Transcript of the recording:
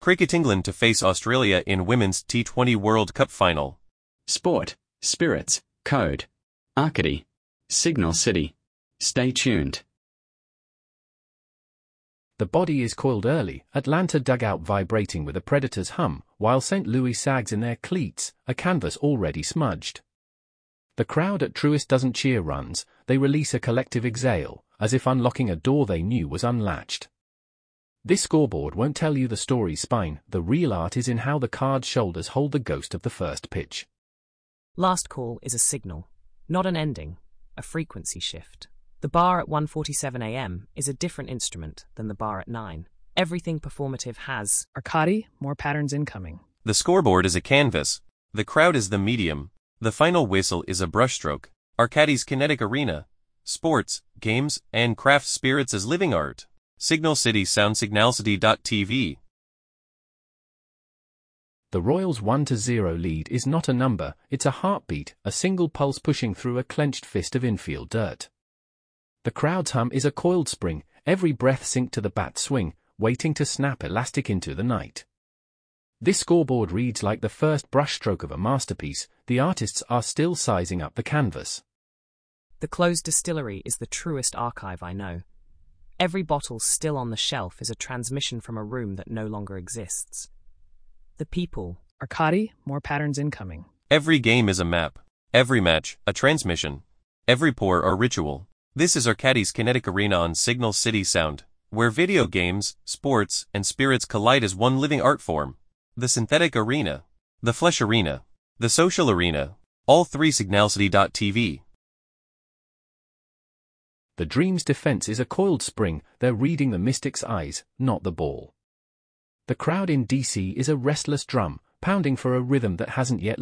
Cricket England to face Australia in Women's T20 World Cup final. Sport, Spirits, Code, Arcady, Signal City. Stay tuned. The body is coiled early, Atlanta dugout vibrating with a Predators hum, while St. Louis sags in their cleats, a canvas already smudged. The crowd at Truist doesn't cheer runs, they release a collective exhale, as if unlocking a door they knew was unlatched. This scoreboard won't tell you the story's spine, the real art is in how the card's shoulders hold the ghost of the first pitch. Last call is a signal, not an ending, a frequency shift. The bar at 1:47 a.m. is a different instrument than the bar at 9. Everything performative has Arcady, more patterns incoming. The scoreboard is a canvas. The crowd is the medium. The final whistle is a brushstroke. Arcady's kinetic arena. Sports, games, and craft spirits as living art. Signal City Sound Signalcity.tv. The Royals' 1-0 lead is not a number, it's a heartbeat, a single pulse pushing through a clenched fist of infield dirt. The crowd's hum is a coiled spring, every breath synced to the bat swing, waiting to snap elastic into the night. This scoreboard reads like the first brushstroke of a masterpiece, the artists are still sizing up the canvas. The closed distillery is the truest archive I know. Every bottle still on the shelf is a transmission from a room that no longer exists. The people. Arcady, more patterns incoming. Every game is a map. Every match, a transmission. Every pour a ritual. This is Arcady's kinetic arena on Signal City Sound, where video games, sports, and spirits collide as one living art form. The synthetic arena, the flesh arena, the social arena, all three Signalcity.tv. The Dream's defense is a coiled spring, they're reading the Mystics' eyes, not the ball. The crowd in DC is a restless drum, pounding for a rhythm that hasn't yet